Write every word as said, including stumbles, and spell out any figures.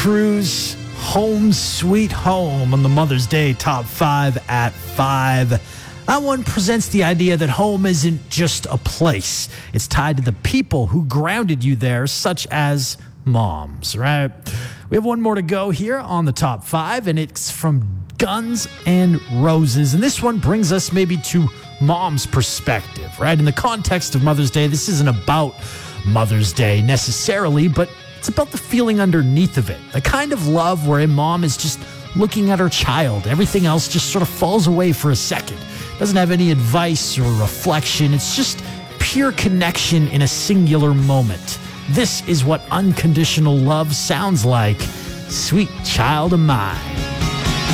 Cruise, Home Sweet Home on the Mother's Day Top five at five. That one presents the idea that home isn't just a place. It's tied to the people who grounded you there, such as moms, right? We have one more to go here on the top five, and it's from Guns N' Roses. And this one brings us maybe to mom's perspective, right? In the context of Mother's Day, this isn't about Mother's Day necessarily, but it's about the feeling underneath of it. The kind of love where a mom is just looking at her child. Everything else just sort of falls away for a second. Doesn't have any advice or reflection. It's just pure connection in a singular moment. This is what unconditional love sounds like. Sweet child of mine.